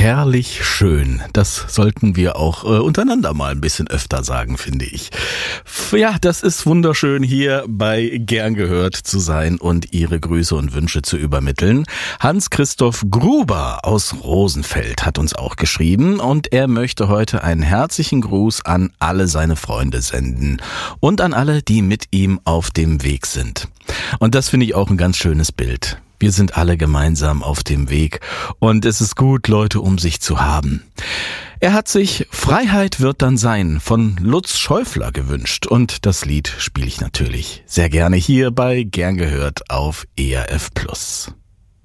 herrlich schön. Das sollten wir auch untereinander mal ein bisschen öfter sagen, finde ich. Ja, das ist wunderschön, hier bei Gern gehört zu sein und Ihre Grüße und Wünsche zu übermitteln. Hans-Christoph Gruber aus Rosenfeld hat uns auch geschrieben und er möchte heute einen herzlichen Gruß an alle seine Freunde senden und an alle, die mit ihm auf dem Weg sind. Und das finde ich auch ein ganz schönes Bild. Wir sind alle gemeinsam auf dem Weg und es ist gut, Leute um sich zu haben. Er hat sich Freiheit wird dann sein von Lutz Schäufler gewünscht und das Lied spiele ich natürlich sehr gerne hier bei Gern gehört auf ERF Plus.